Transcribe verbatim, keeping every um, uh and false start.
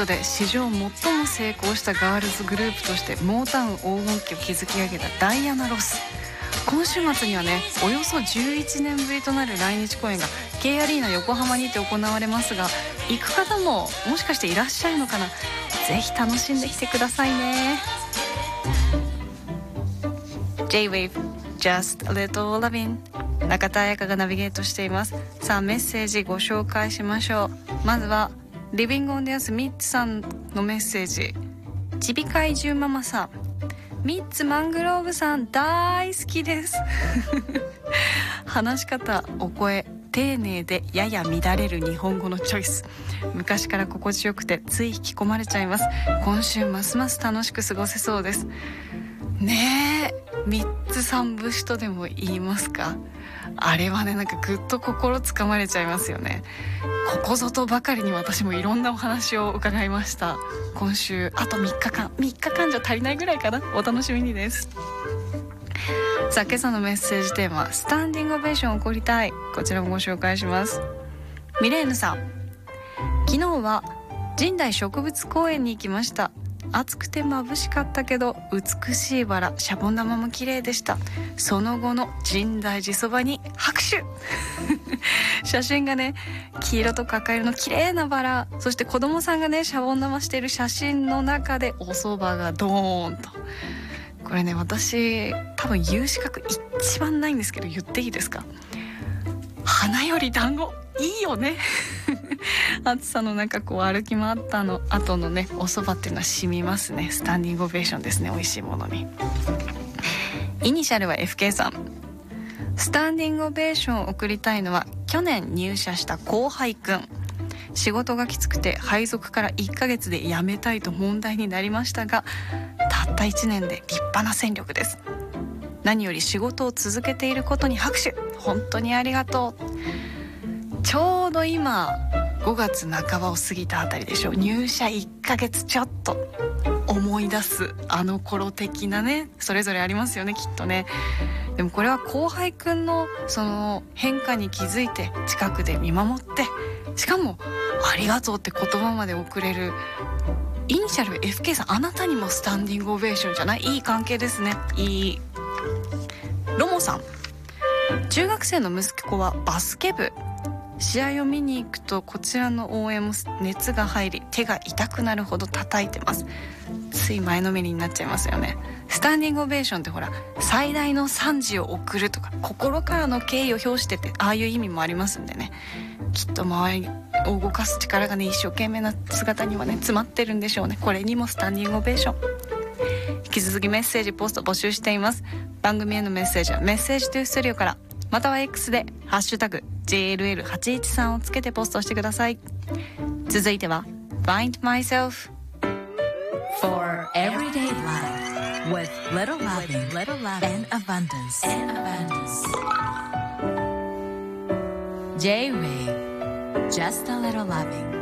で史上最も成功したガールズグループとしてモータウン黄金期を築き上げたダイアナ・ロス。今週末にはね、およそじゅういちねんぶりとなる来日公演が K アリーナ横浜にて行われますが、行く方ももしかしていらっしゃるのかな。ぜひ楽しんできてくださいね。 J-Wave Just a Little Lovin'、 中田彩香がナビゲートしています。さあメッセージご紹介しましょう。まずはリビングオンデアスミッツさんのメッセージ。ちび怪獣ママさん、ミッツマングローブさん大好きです話し方、お声丁寧でやや乱れる日本語のチョイス、昔から心地よくてつい引き込まれちゃいます。今週ますます楽しく過ごせそうですね。えミッツ三節とでも言いますか。あれはね、なんかぐっと心つかまれちゃいますよね。ここぞとばかりに私もいろんなお話を伺いました。今週あとみっかかんみっかかんじゃ足りないぐらいかな。お楽しみにです。さあ今朝のメッセージテーマ、スタンディングオベーションを起こりたい。こちらもご紹介します。ミレーヌさん、昨日は神代植物公園に行きました。暑くて眩しかったけど美しいバラ、シャボン玉も綺麗でした。その後の深大寺そばに拍手写真がね、黄色とか赤色の綺麗なバラ、そして子供さんがねシャボン玉している写真の中でお蕎麦がドーンと。これね、私多分言う資格一番ないんですけど言っていいですか。花より団子いいよね暑さの中こう歩き回ったの後のねお蕎麦っていうのは染みますね。スタンディングオベーションですね、美味しいものに。イニシャルは エフケー さん、スタンディングオベーションを送りたいのは去年入社した後輩くん。仕事がきつくて配属からいっかげつで辞めたいと問題になりましたが、たったいちねんで立派な戦力です。何より仕事を続けていることに拍手、本当にありがとう。ちょうど今ごがつなかばを過ぎたあたりでしょう。入社いっかげつちょっと、思い出すあの頃的なね、それぞれありますよね、きっとね。でもこれは後輩くんのその変化に気づいて近くで見守って、しかもありがとうって言葉まで送れるイニシャル エフケー さん、あなたにもスタンディングオベーションじゃない。いい関係ですね。いい。ロモさん、中学生の息子はバスケ部。試合を見に行くとこちらの応援も熱が入り手が痛くなるほど叩いてます。つい前のめりになっちゃいますよね。スタンディングオベーションってほら、最大の賛辞を送るとか心からの敬意を表してって、ああいう意味もありますんでね。きっと周りを動かす力がね、一生懸命な姿にはね詰まってるんでしょうね。これにもスタンディングオベーション。引き続きメッセージポスト募集しています。番組へのメッセージはメッセージトゥーストリオから、または X でハッシュタグ ジェイエルエルはちいちさん をつけてポストしてください。続いては Find Myself For everyday life with little loving, little loving and abundance. And abundance. J-Wave, just a little loving.